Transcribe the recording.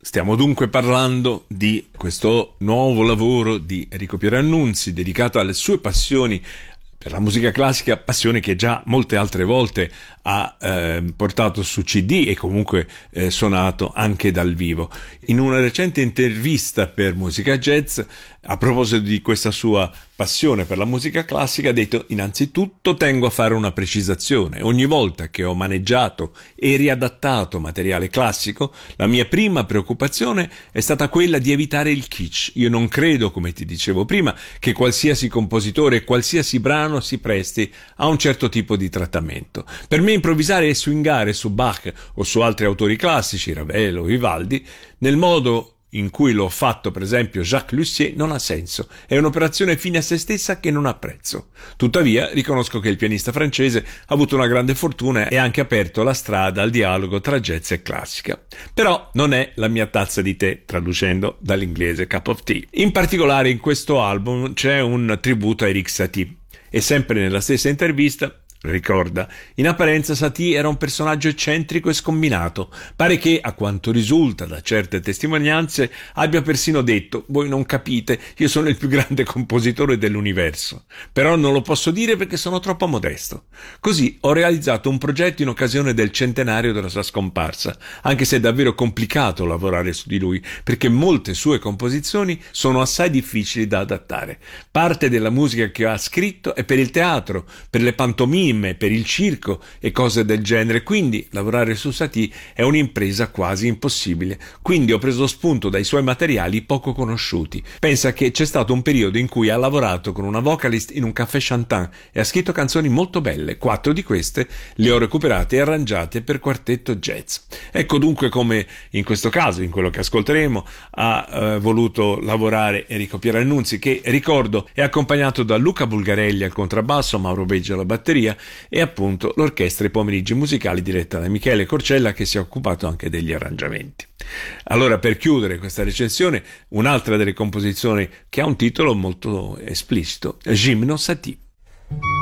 Stiamo dunque parlando di questo nuovo lavoro di Enrico Pierannunzi dedicato alle sue passioni per la musica classica, passione che già molte altre volte ha portato su CD e comunque suonato anche dal vivo. In una recente intervista per Musica Jazz, a proposito di questa sua passione per la musica classica, ha detto: innanzitutto tengo a fare una precisazione. Ogni volta che ho maneggiato e riadattato materiale classico, la mia prima preoccupazione è stata quella di evitare il kitsch. Io non credo, come ti dicevo prima, che qualsiasi compositore, qualsiasi brano si presti a un certo tipo di trattamento. Per me improvvisare e swingare su Bach o su altri autori classici, Ravel o Vivaldi, nel modo in cui l'ho fatto per esempio Jacques Lussier, non ha senso. È un'operazione fine a se stessa che non apprezzo. Tuttavia riconosco che il pianista francese ha avuto una grande fortuna e ha anche aperto la strada al dialogo tra jazz e classica. Però non è la mia tazza di tè, traducendo dall'inglese cup of tea. In particolare in questo album c'è un tributo a Erik Satie e sempre nella stessa intervista ricorda: in apparenza Satie era un personaggio eccentrico e scombinato. Pare che, a quanto risulta da certe testimonianze, abbia persino detto: voi non capite, io sono il più grande compositore dell'universo, però non lo posso dire perché sono troppo modesto. Così ho realizzato un progetto in occasione del centenario della sua scomparsa, anche se è davvero complicato lavorare su di lui, perché molte sue composizioni sono assai difficili da adattare. Parte della musica che ha scritto è per il teatro, per le pantomime, per il circo e cose del genere, quindi lavorare su Satie è un'impresa quasi impossibile. Quindi ho preso spunto dai suoi materiali poco conosciuti. Pensa che c'è stato un periodo in cui ha lavorato con una vocalist in un caffè Chantin e ha scritto canzoni molto belle. 4 di queste le ho recuperate e arrangiate per quartetto jazz. Ecco dunque come in questo caso, in quello che ascolteremo, ha voluto lavorare Enrico Pierannunzi, che ricordo è accompagnato da Luca Bulgarelli al contrabbasso, Mauro Beggi alla batteria e appunto l'orchestra I Pomeriggi Musicali diretta da Michele Corcella, che si è occupato anche degli arrangiamenti. Allora, per chiudere questa recensione, un'altra delle composizioni che ha un titolo molto esplicito, Gymno Satie.